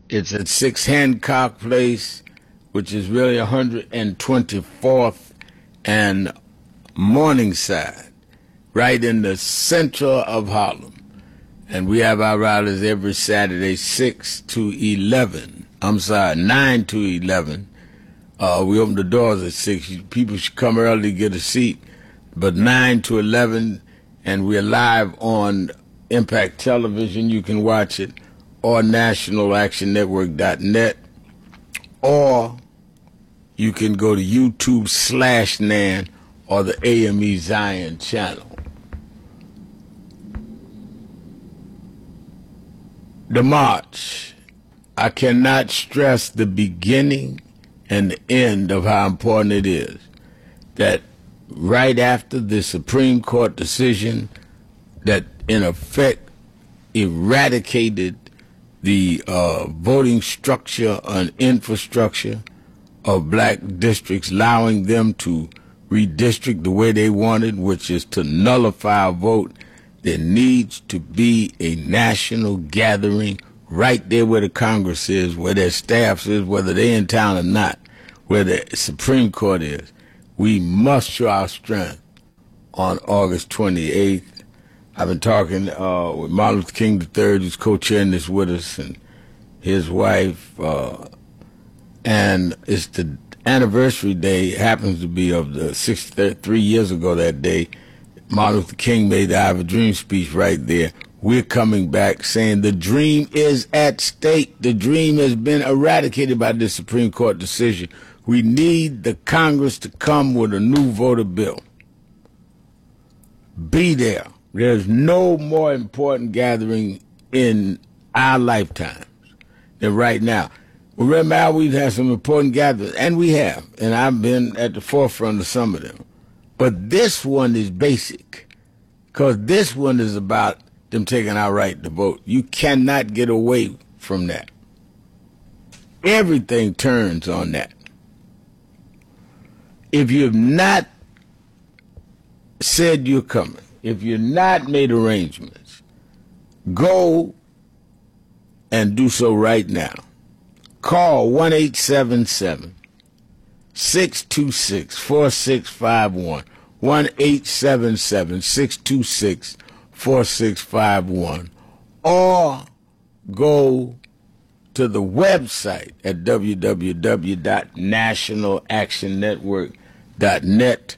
It's at 6 Hancock Place, which is really 124th and Morningside, right in the center of Harlem. And we have our rallies every Saturday, 6 to 11. 9 to 11. We open the doors at 6. People should come early to get a seat. But 9 to 11, and we're live on Impact Television. You can watch it, or nationalactionnetwork.net, or you can go to YouTube/Nan or the AME Zion channel. The march. I cannot stress the beginning and the end of how important it is that right after the Supreme Court decision that in effect eradicated the voting structure and infrastructure of black districts, allowing them to redistrict the way they wanted, which is to nullify a vote, there needs to be a national gathering right there where the Congress is, where their staffs is, whether they're in town or not, where the Supreme Court is. We must show our strength on August 28th. I've been talking with Martin Luther King III, who's co-chairing this with us, and his wife, and it's the anniversary day, happens to be of the 63 years ago that day. Martin Luther King made the I Have a Dream speech right there. We're coming back saying the dream is at stake. The dream has been eradicated by this Supreme Court decision. We need the Congress to come with a new voter bill. Be there. There's no more important gathering in our lifetimes than right now. Remember how we've had some important gatherings, and we have, and I've been at the forefront of some of them. But this one is basic, because this one is about them taking our right to vote. You cannot get away from that. Everything turns on that. If you've not said you're coming, if you've not made arrangements, go and do so right now. Call 1-877-626-4651, 1-877-626-4651, or go to the website at www.nationalactionnetwork.net,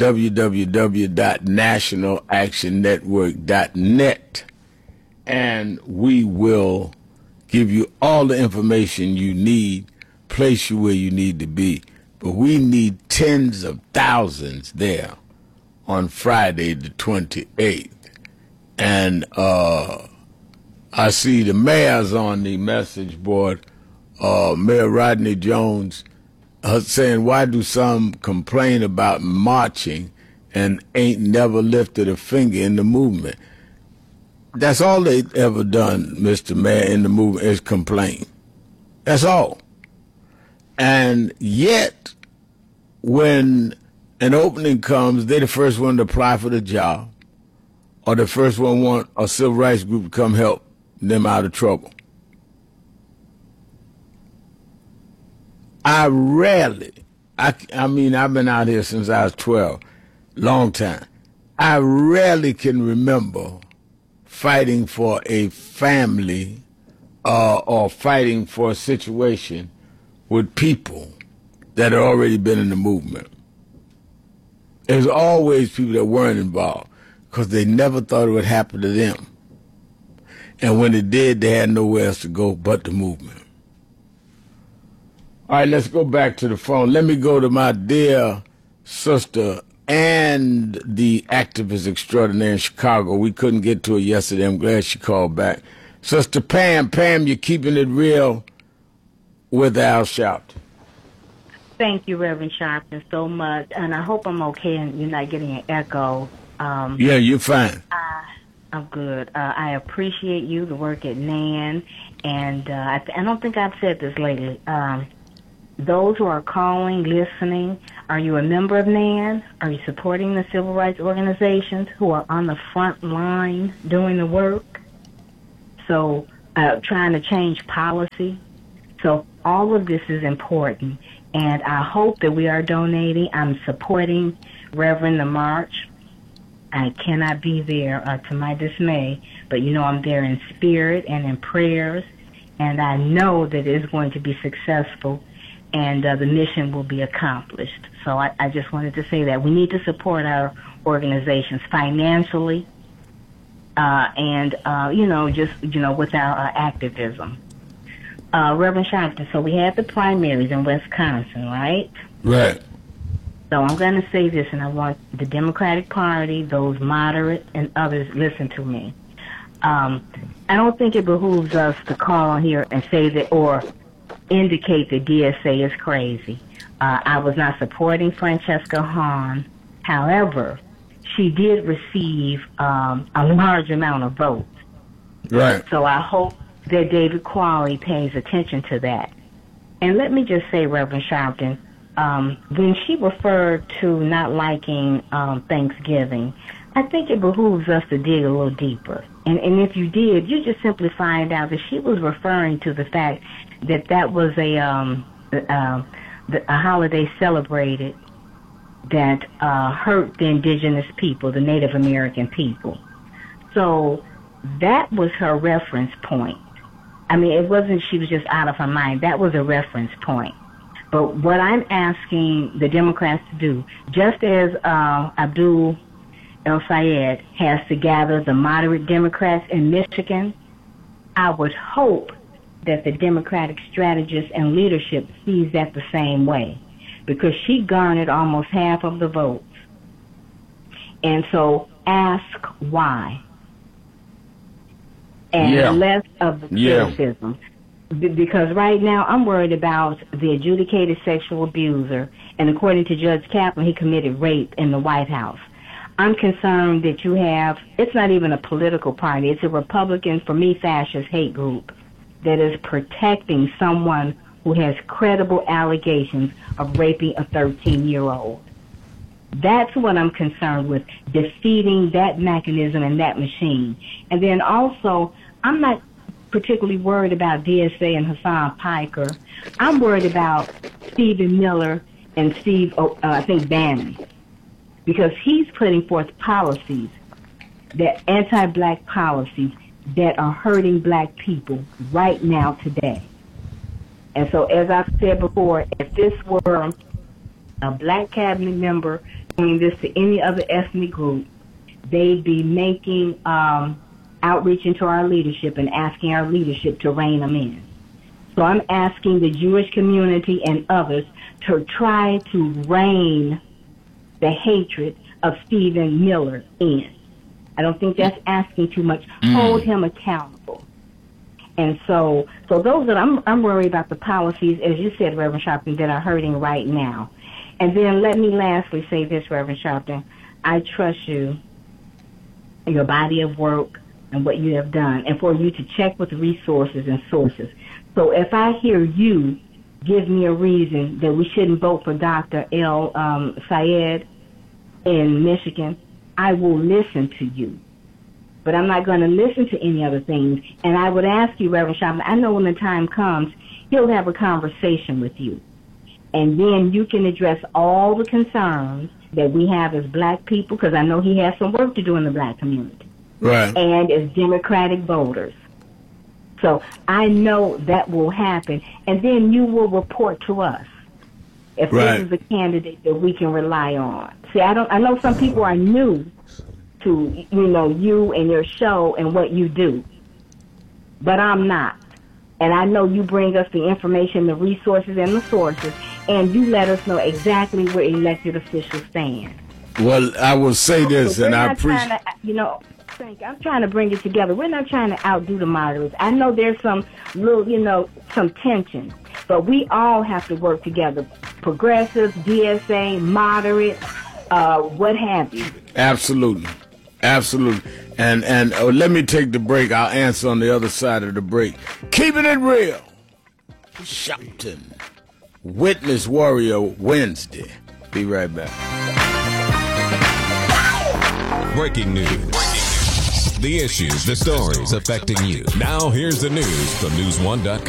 www.nationalactionnetwork.net, and we will give you all the information you need, place you where you need to be. But we need tens of thousands there on Friday the 28th. And I see the mayor's on the message board, Mayor Rodney Jones, saying, why do some complain about marching and ain't never lifted a finger in the movement? That's all they've ever done, Mr. Mayor, in the movement is complain. That's all. And yet, when an opening comes, they're the first one to apply for the job, or the first one want a civil rights group to come help them out of trouble. I mean, I've been out here since I was 12, long time. I rarely can remember fighting for a family or fighting for a situation with people that had already been in the movement. There's always people that weren't involved because they never thought it would happen to them. And when it did, they had nowhere else to go but the movement. All right, let's go back to the phone. Let me go to my dear sister and the activist extraordinaire in Chicago. We couldn't get to her yesterday. I'm glad she called back. Sister Pam, you're keeping it real with Al Sharpton. Thank you, Reverend Sharpton, so much. And I hope I'm okay and you're not getting an echo. Yeah, you're fine. I'm good. I appreciate you, the work at NAN. And I don't think I've said this lately. Those who are calling, listening, are you a member of NAN? Are you supporting the civil rights organizations who are on the front line doing the work? So trying to change policy So all of this is important, and I hope that we are donating. I'm supporting Reverend the March. I cannot be there to my dismay, but I'm there in spirit and in prayers, and I know that it is going to be successful, and the mission will be accomplished. So I just wanted to say that we need to support our organizations financially, and with our activism. Reverend Sharpton, so we had the primaries in Wisconsin, right? Right. So I'm going to say this, and I want the Democratic Party, those moderate, and others listen to me. I don't think it behooves us to call here and say that or indicate that DSA is crazy. I was not supporting Francesca Hahn. However, she did receive a large amount of votes. Right. So I hope that David Qualley pays attention to that. And let me just say, Reverend Sharpton, when she referred to not liking Thanksgiving, I think it behooves us to dig a little deeper. And if you did, you just simply find out that she was referring to the fact that was a holiday celebrated that hurt the indigenous people, the Native American people. So that was her reference point. I mean, it wasn't she was just out of her mind. That was a reference point. But what I'm asking the Democrats to do, just as Abdul El-Sayed has to gather the moderate Democrats in Michigan, I would hope that the Democratic strategist and leadership sees that the same way, because she garnered almost half of the votes. And so ask why. And less of the criticism. Because right now I'm worried about the adjudicated sexual abuser, and according to Judge Kaplan, he committed rape in the White House. I'm concerned that you have, it's not even a political party, it's a Republican, for me, fascist hate group that is protecting someone who has credible allegations of raping a 13-year-old. That's what I'm concerned with, defeating that mechanism and that machine. And then also, I'm not particularly worried about DSA and Hassan Piker. I'm worried about Stephen Miller and I think Bannon, because he's putting forth policies, that anti-black policies that are hurting black people right now today. And so, as I've said before, if this were a black cabinet member doing this to any other ethnic group, they'd be making outreach into our leadership and asking our leadership to rein them in. So I'm asking the Jewish community and others to try to rein the hatred of Stephen Miller in. I don't think that's asking too much. Hold him accountable. And so those that I'm worried about the policies, as you said, Reverend Sharpton, that are hurting right now. And then let me lastly say this, Reverend Sharpton. I trust you, your body of work, and what you have done, and for you to check with resources and sources. So if I hear you give me a reason that we shouldn't vote for Dr. El-Sayed in Michigan, I will listen to you. But I'm not going to listen to any other things. And I would ask you, Reverend Sharpton, I know when the time comes, he'll have a conversation with you. And then you can address all the concerns that we have as black people, because I know he has some work to do in the black community. Right. And as Democratic voters. So I know that will happen. And then you will report to us if this is a candidate that we can rely on. See, I know some people are new to, you and your show and what you do. But I'm not. And I know you bring us the information, the resources, and the sources, and you let us know exactly where elected officials stand. Well, I will say this, and I appreciate... Frank, I'm trying to bring it together. We're not trying to outdo the moderates. I know there's some little, some tension, but we all have to work together. Progressives, DSA, moderate, what have you. Absolutely. And let me take the break. I'll answer on the other side of the break. Keeping it real. Sharpton. Witness Warrior Wednesday. Be right back. Breaking news. The issues, the stories affecting you. Now here's the news from News1.com.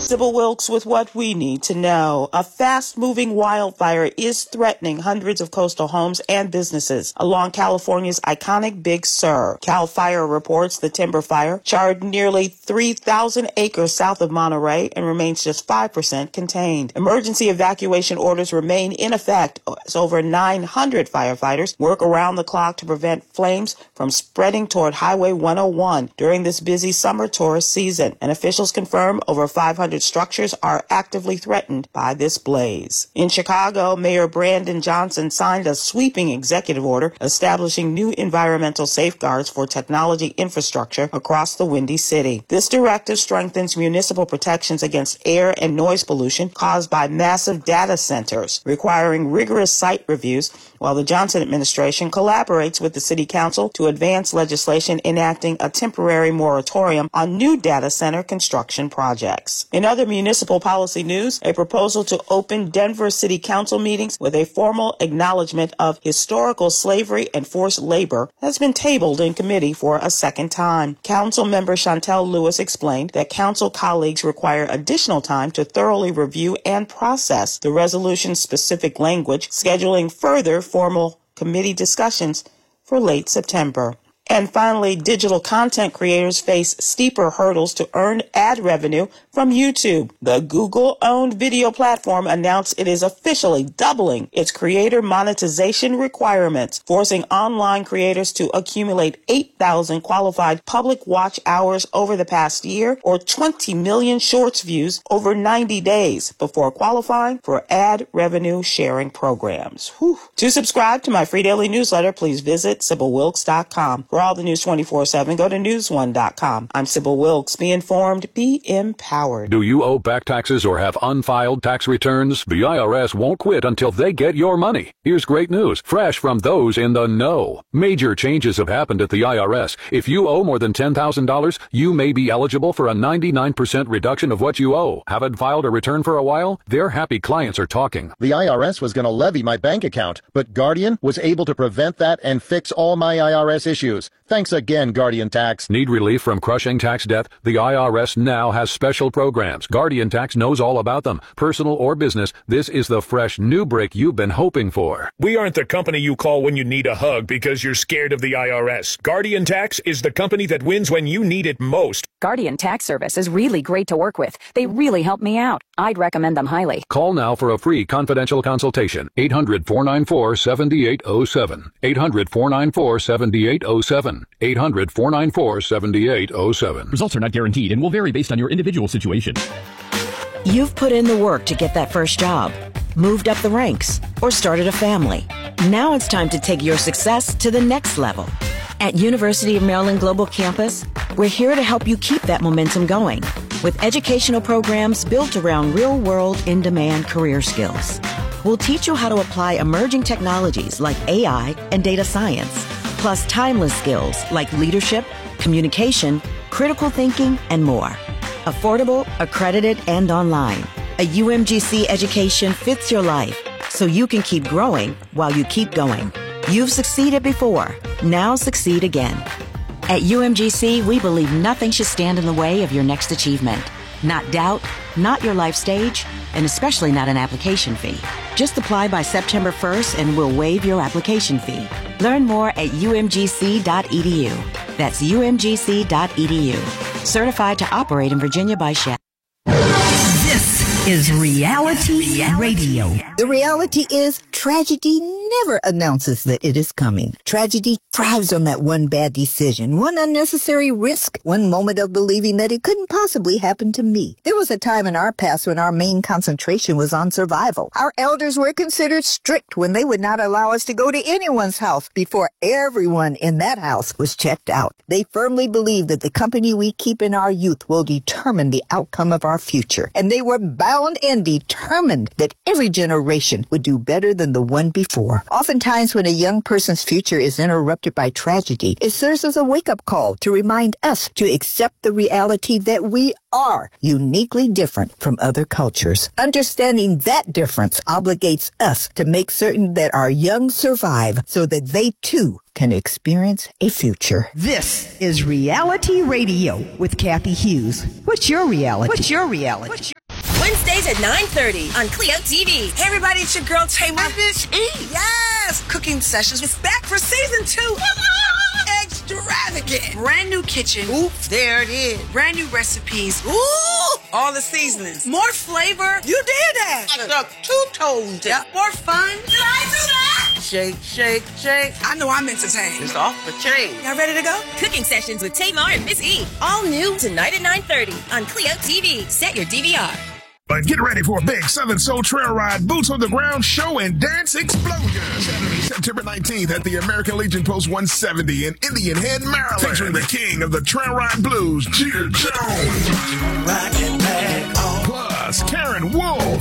Sybil Wilkes with what we need to know. A fast-moving wildfire is threatening hundreds of coastal homes and businesses along California's iconic Big Sur. Cal Fire reports the timber fire charred nearly 3,000 acres south of Monterey and remains just 5% contained. Emergency evacuation orders remain in effect as over 900 firefighters work around the clock to prevent flames from spreading toward Highway 101 during this busy summer tourist season. And officials confirm over 500 structures are actively threatened by this blaze. In Chicago, Mayor Brandon Johnson signed a sweeping executive order establishing new environmental safeguards for technology infrastructure across the Windy City. This directive strengthens municipal protections against air and noise pollution caused by massive data centers, requiring rigorous site reviews, while the Johnson administration collaborates with the City Council to advance legislation enacting a temporary moratorium on new data center construction projects. In other municipal policy news, a proposal to open Denver City Council meetings with a formal acknowledgement of historical slavery and forced labor has been tabled in committee for a second time. Council member Chantel Lewis explained that council colleagues require additional time to thoroughly review and process the resolution's specific language, scheduling further formal committee discussions for late September. And finally, digital content creators face steeper hurdles to earn ad revenue from YouTube. The Google-owned video platform announced it is officially doubling its creator monetization requirements, forcing online creators to accumulate 8,000 qualified public watch hours over the past year, or 20 million shorts views over 90 days before qualifying for ad revenue sharing programs. Whew. To subscribe to my free daily newsletter, please visit SybilWilkes.com. For all the news 24/7, go to newsone.com. I'm Sybil Wilkes. Be informed, be empowered. Do you owe back taxes or have unfiled tax returns? The IRS won't quit until they get your money. Here's great news, fresh from those in the know. Major changes have happened at the IRS. If you owe more than $10,000, you may be eligible for a 99% reduction of what you owe. Haven't filed a return for a while? Their happy clients are talking. The IRS was going to levy my bank account, but Guardian was able to prevent that and fix all my IRS issues. Thanks again, Guardian Tax. Need relief from crushing tax debt? The IRS now has special programs. Guardian Tax knows all about them. Personal or business, this is the fresh new break you've been hoping for. We aren't the company you call when you need a hug because you're scared of the IRS. Guardian Tax is the company that wins when you need it most. Guardian Tax Service is really great to work with. They really help me out. I'd recommend them highly. Call now for a free confidential consultation. 800-494-7807. 800-494-7807. 800-494-7807. Results are not guaranteed and will vary based on your individual situation. You've put in the work to get that first job, moved up the ranks, or started a family. Now it's time to take your success to the next level. At University of Maryland Global Campus, we're here to help you keep that momentum going with educational programs built around real-world, in-demand career skills. We'll teach you how to apply emerging technologies like AI and data science, plus timeless skills like leadership, communication, critical thinking, and more. Affordable, accredited, and online. A UMGC education fits your life, so you can keep growing while you keep going. You've succeeded before. Now succeed again. At UMGC, we believe nothing should stand in the way of your next achievement. Not doubt, not your life stage, and especially not an application fee. Just apply by September 1st and we'll waive your application fee. Learn more at umgc.edu. That's umgc.edu. Certified to operate in Virginia by Shell. This is Reality Radio. The reality is tragedy never announces that it is coming. Tragedy thrives on that one bad decision, one unnecessary risk, one moment of believing that it couldn't possibly happen to me. There was a time in our past when our main concentration was on survival. Our elders were considered strict when they would not allow us to go to anyone's house before everyone in that house was checked out. They firmly believed that the company we keep in our youth will determine the outcome of our future, and they were bound and determined that every generation would do better than the one before. more. Oftentimes when a young person's future is interrupted by tragedy, it serves as a wake-up call to remind us to accept the reality that we are uniquely different from other cultures. Understanding that difference obligates us to make certain that our young survive so that they too can experience a future. This is Reality Radio with Kathy Hughes. What's your reality? Wednesdays at 9:30 on Clio TV. Hey everybody, it's your girl Tamar. Miss E. Yes! Cooking Sessions is back for season 2. Extravagant. Brand new kitchen. Oops, there it is. Brand new recipes. Ooh! All the seasonings. More flavor. You did that. Extra two-toned. Yep. More fun. Did I do that? Shake, shake, shake. I know I'm entertained. It's off the chain. Y'all ready to go? Cooking Sessions with Tamar and Miss E. All new tonight at 9:30 on Clio TV. Set your DVR. But get ready for a big Southern Soul Trail Ride, Boots on the Ground show and dance explosion. Saturday, September 19th at the American Legion Post 170 in Indian Head, Maryland. Featuring the king of the Trail Ride Blues, Jeter Jones. Plus, Karen Wolf.